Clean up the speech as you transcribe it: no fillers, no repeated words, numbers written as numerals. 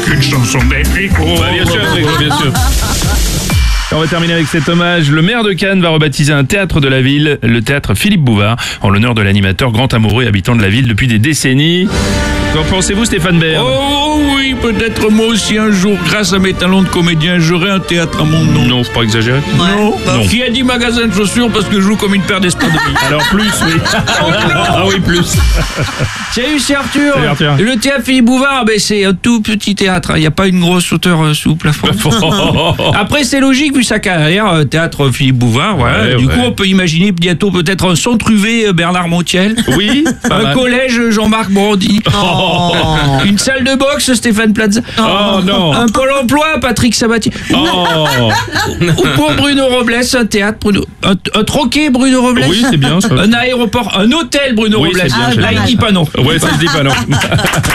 une chanson d'Enrico. Bien sûr, Enrico, bien sûr. On va terminer avec cet hommage. Le maire de Cannes va rebaptiser un théâtre de la ville, le théâtre Philippe Bouvard, en l'honneur de l'animateur grand amoureux et habitant de la ville depuis des décennies. Qu'en pensez-vous, Stéphane Bern? Oh oui, peut-être moi aussi un jour, grâce à mes talents de comédien, j'aurai un théâtre à mon nom. Non, faut pas exagérer. Non. Non. Qui a dit magasin de chaussures parce que je joue comme une paire d'espadrilles. Alors plus, oui. Ah oui, plus. Salut, c'est Arthur. Salut, Arthur. Le théâtre Philippe Bouvard, c'est un tout petit théâtre. Il n'y a pas une grosse hauteur sous plafond. Après, c'est logique vu sa carrière, théâtre Philippe Bouvard. Voilà. Ouais, du ouais. coup, on peut imaginer bientôt peut-être un centre UV Bernard Montiel. Oui, pas Un mal. collège Jean-Marc Brandy. Une salle de boxe Stéphane Plaza. Oh non. Un pôle emploi Patrick Sabatier. Oh. Ou pour Bruno Robles, un théâtre Bruno. Un troquet Bruno Robles. Oui, c'est bien ça. Un aéroport, un hôtel Bruno Oui, Robles. c'est bien, Là, j'aime il dit pas non. Ouais, ça je dis pas non.